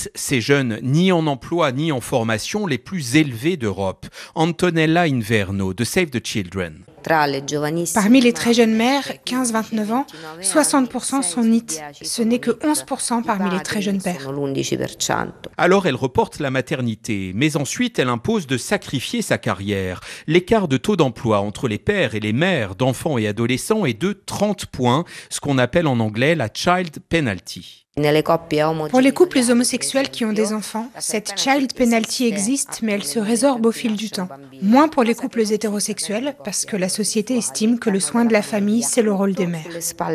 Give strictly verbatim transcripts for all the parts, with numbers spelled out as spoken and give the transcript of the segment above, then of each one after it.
Suisse, ces jeunes ni en emploi ni en formation les plus élevés d'Europe. Antonella Inverno de Save the Children. Parmi les très jeunes mères, quinze à vingt-neuf ans, soixante pour cent sont N I T. Ce n'est que onze pour cent parmi les très jeunes pères. Alors elle reporte la maternité, mais ensuite elle impose de sacrifier sa carrière. L'écart de taux d'emploi entre les pères et les mères d'enfants et adolescents est de trente points, ce qu'on appelle en anglais la child penalty. Pour les couples homosexuels qui ont des enfants, cette child penalty existe, mais elle se résorbe au fil du temps. Moins pour les couples hétérosexuels, parce que la société estime que le soin de la famille, c'est le rôle des mères.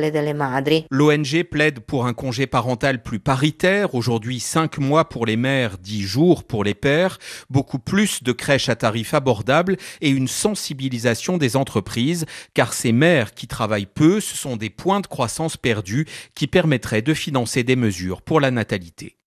L'O N G plaide pour un congé parental plus paritaire, aujourd'hui cinq mois pour les mères, dix jours pour les pères, beaucoup plus de crèches à tarifs abordables et une sensibilisation des entreprises, car ces mères qui travaillent peu, ce sont des points de croissance perdus qui permettraient de financer des mesures pour la natalité.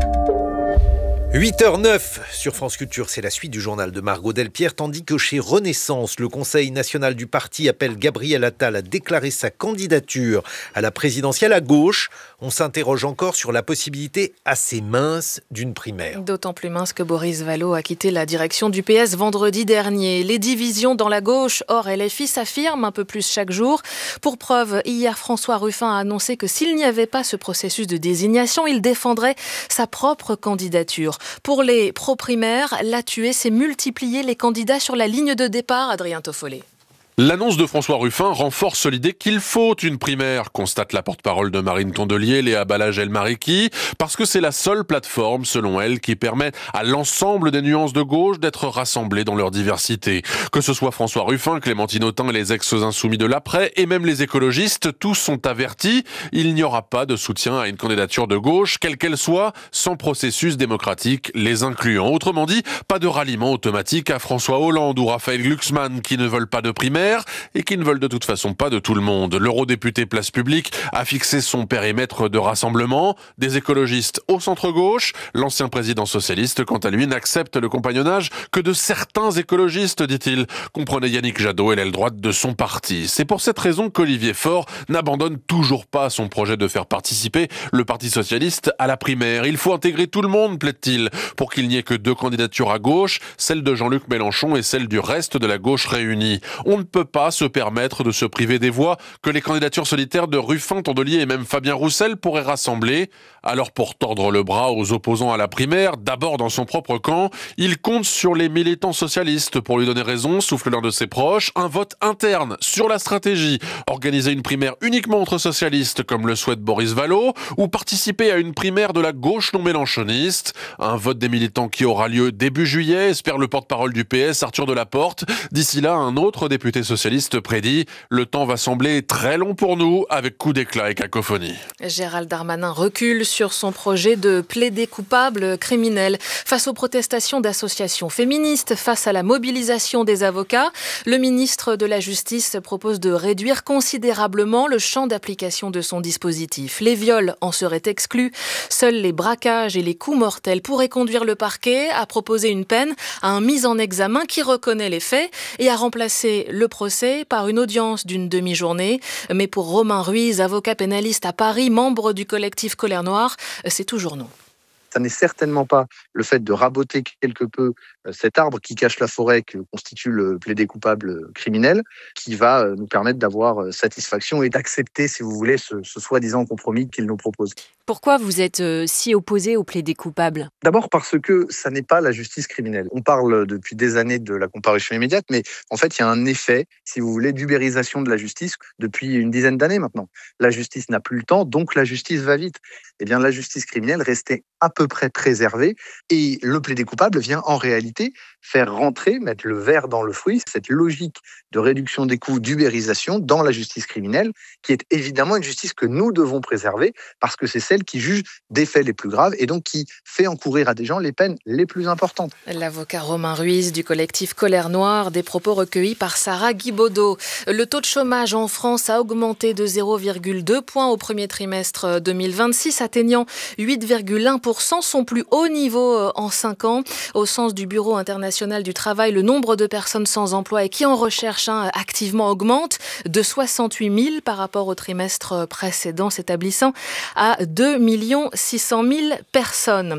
huit heures neuf sur France Culture, c'est la suite du journal de Margot Delpierre, tandis que chez Renaissance, le Conseil national du parti appelle Gabriel Attal à déclarer sa candidature à la présidentielle à gauche. On s'interroge encore sur la possibilité assez mince d'une primaire. D'autant plus mince que Boris Vallaud a quitté la direction du P S vendredi dernier. Les divisions dans la gauche hors L F I s'affirment un peu plus chaque jour. Pour preuve, hier, François Ruffin a annoncé que s'il n'y avait pas ce processus de désignation, il défendrait sa propre candidature. Pour les pro-primaires, la tuée, c'est multiplier les candidats sur la ligne de départ, Adrien Toffollet. L'annonce de François Ruffin renforce l'idée qu'il faut une primaire, constate la porte-parole de Marine Tondelier, Léa Balage-El-Mariki, parce que c'est la seule plateforme, selon elle, qui permet à l'ensemble des nuances de gauche d'être rassemblées dans leur diversité. Que ce soit François Ruffin, Clémentine Autain et les ex-insoumis de l'après, et même les écologistes, tous sont avertis, il n'y aura pas de soutien à une candidature de gauche, quelle qu'elle soit, sans processus démocratique les incluant. Autrement dit, pas de ralliement automatique à François Hollande ou Raphaël Glucksmann qui ne veulent pas de primaire et qui ne veulent de toute façon pas de tout le monde. L'eurodéputé Place Publique a fixé son périmètre de rassemblement, des écologistes au centre-gauche. L'ancien président socialiste, quant à lui, n'accepte le compagnonnage que de certains écologistes, dit-il. Comprenez Yannick Jadot et l'aile droite de son parti. C'est pour cette raison qu'Olivier Faure n'abandonne toujours pas son projet de faire participer le Parti socialiste à la primaire. Il faut intégrer tout le monde, plaide-t-il, pour qu'il n'y ait que deux candidatures à gauche, celle de Jean-Luc Mélenchon et celle du reste de la gauche réunie. On ne peut pas se permettre de se priver des voix que les candidatures solitaires de Ruffin, Tondelier et même Fabien Roussel pourraient rassembler. Alors pour tordre le bras aux opposants à la primaire, d'abord dans son propre camp, il compte sur les militants socialistes pour lui donner raison, souffle l'un de ses proches, un vote interne sur la stratégie, organiser une primaire uniquement entre socialistes comme le souhaite Boris Vallaud, ou participer à une primaire de la gauche non mélenchoniste, un vote des militants qui aura lieu début juillet, espère le porte-parole du P S Arthur Delaporte. D'ici là, un autre député socialiste prédit « Le temps va sembler très long pour nous, avec coup d'éclat et cacophonie ». Gérald Darmanin recule sur son projet de plaider coupable criminel. Face aux protestations d'associations féministes, face à la mobilisation des avocats, le ministre de la Justice propose de réduire considérablement le champ d'application de son dispositif. Les viols en seraient exclus. Seuls les braquages et les coups mortels pourraient conduire le parquet à proposer une peine à un mis en examen qui reconnaît les faits et à remplacer le procès par une audience d'une demi-journée. Mais pour Romain Ruiz, avocat pénaliste à Paris, membre du collectif Colère Noire, c'est toujours non. Ça n'est certainement pas le fait de raboter quelque peu cet arbre qui cache la forêt que constitue le plaidé coupable criminel qui va nous permettre d'avoir satisfaction et d'accepter, si vous voulez, ce, ce soi-disant compromis qu'il nous propose. Pourquoi vous êtes euh, si opposé au plaidé coupable ? D'abord parce que ça n'est pas la justice criminelle. On parle depuis des années de la comparution immédiate, mais en fait, il y a un effet, si vous voulez, d'ubérisation de la justice depuis une dizaine d'années maintenant. La justice n'a plus le temps, donc la justice va vite. Eh bien, la justice criminelle restait à peu près préservée et le plaidé coupable vient en réalité faire rentrer, mettre le verre dans le fruit, cette logique de réduction des coûts, d'ubérisation dans la justice criminelle, qui est évidemment une justice que nous devons préserver parce que c'est celle qui juge des faits les plus graves et donc qui fait encourir à des gens les peines les plus importantes. L'avocat Romain Ruiz du collectif Colère Noire, des propos recueillis par Sarah Guibaudot. Le taux de chômage en France a augmenté de zéro virgule deux points au premier trimestre deux mille vingt-six, atteignant huit virgule un pour cent, son plus haut niveau en cinq ans. Au sens du Bureau international du travail, le nombre de personnes sans emploi et qui en recherchent un activement augmente de soixante-huit mille par rapport au trimestre précédent, s'établissant à deux millions six cent mille personnes.